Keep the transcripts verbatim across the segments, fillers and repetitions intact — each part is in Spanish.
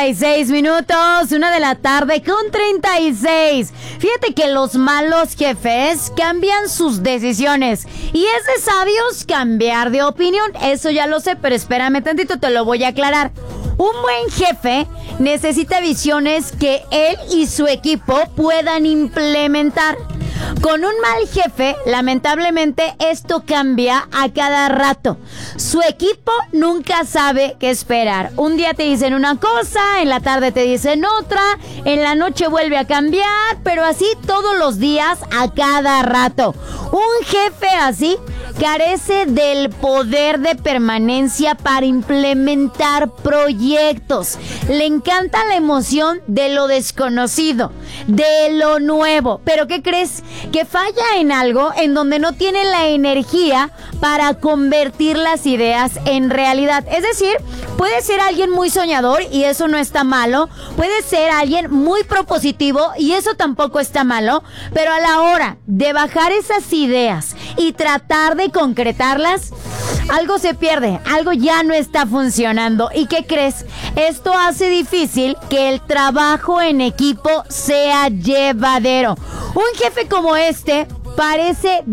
Seis minutos, una de la tarde con treinta y seis. Fíjate que los malos jefes cambian sus decisiones y es de sabios cambiar de opinión. Eso ya lo sé, pero espérame tantito, te lo voy a aclarar. Un buen jefe necesita visiones que él y su equipo puedan implementar. Con un mal jefe, lamentablemente, esto cambia a cada rato. Su equipo nunca sabe qué esperar. Un día te dicen una cosa, en la tarde te dicen otra, en la noche vuelve a cambiar, pero así todos los días, a cada rato. Un jefe así carece del poder de permanencia para implementar proyectos. Le encanta la emoción de lo desconocido, de lo nuevo. ¿Pero qué crees? Que falla en algo en donde no tiene la energía para convertir las ideas en realidad. Es decir, puede ser alguien muy soñador y eso no está malo. Puede ser alguien muy propositivo y eso tampoco está malo. Pero a la hora de bajar esas ideas y tratar de concretarlas, algo se pierde, algo ya no está funcionando. ¿Y qué crees? Esto hace difícil que el trabajo en equipo sea llevadero. Un jefe como este parece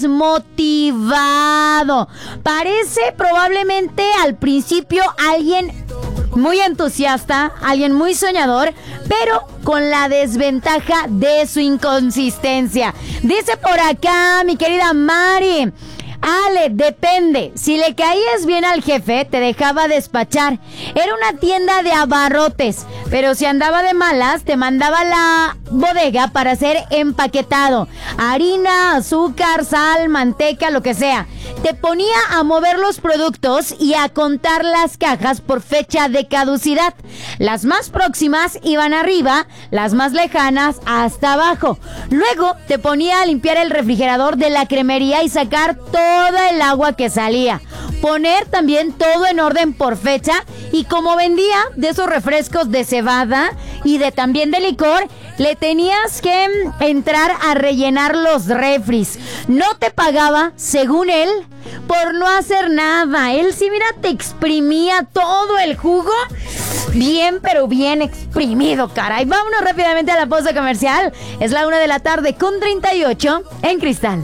desmotivado. Parece probablemente al principio alguien muy entusiasta, alguien muy soñador, pero con la desventaja de su inconsistencia. Dice por acá mi querida Mari: Ale, depende. Si le caías bien al jefe, te dejaba despachar. Era una tienda de abarrotes, pero si andaba de malas, te mandaba a la bodega para ser empaquetado. Harina, azúcar, sal, manteca, lo que sea. Te ponía a mover los productos y a contar las cajas por fecha de caducidad. Las más próximas iban arriba, las más lejanas hasta abajo. Luego te ponía a limpiar el refrigerador de la cremería y sacar toda el agua que salía. Poner también todo en orden por fecha, y como vendía de esos refrescos de cebada y de también de licor, le tenías que entrar a rellenar los refris. No te pagaba, según él, por no hacer nada. Él sí, mira, te exprimía todo el jugo. Bien, pero bien exprimido, caray. Vámonos rápidamente a la pausa comercial. Es la una de la tarde con treinta y ocho en Cristal.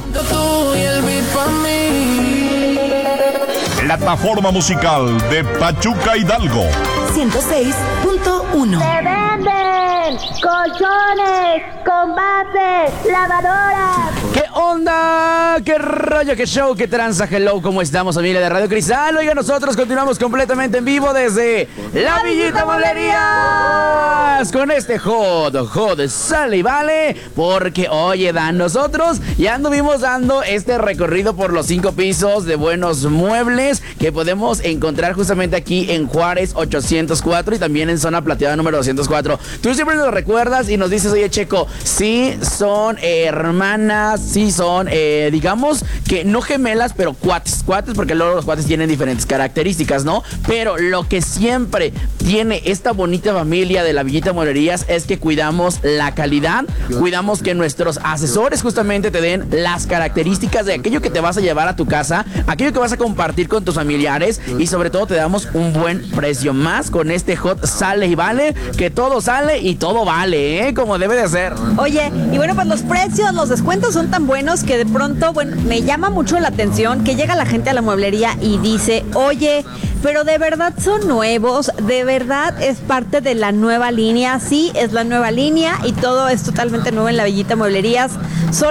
Plataforma musical de Pachuca Hidalgo. ciento seis punto uno. ¡Se venden colchones, combates, lavadoras! ¿Qué onda? ¿Qué rollo? ¿Qué show? ¿Qué tranza? Hello, ¿cómo estamos, familia de Radio Cristal? Oiga, nosotros continuamos completamente en vivo desde La Villita Mueblerías con este hot, hot, sale y vale, porque, oye, Dan, nosotros ya anduvimos dando este recorrido por los cinco pisos de buenos muebles que podemos encontrar justamente aquí en Juárez ochocientos cuatro y también en Zona Plateada número doscientos cuatro. Tú siempre nos recuerdas y nos dices: oye, Checo, sí son eh, hermanas, sí son, eh, digamos que no gemelas, pero cuates, cuates, porque luego los cuates tienen diferentes características, ¿no? Pero lo que siempre tiene esta bonita familia de La Villita Mueblerías es que cuidamos la calidad, cuidamos que nuestros asesores justamente te den las características de aquello que te vas a llevar a tu casa, aquello que vas a compartir con tus familiares, y sobre todo te damos un buen precio. Más con este hot sale y vale, que todo sale y todo vale, ¿eh? Como debe de ser. Oye, y bueno, pues los precios, los descuentos son tan buenos que de pronto, bueno, me llama mucho la atención que llega la gente a la mueblería y dice: oye, pero de verdad son nuevos, de verdad es parte de la nueva línea. Sí, es la nueva línea y todo es totalmente nuevo en La Villita Mueblerías. Son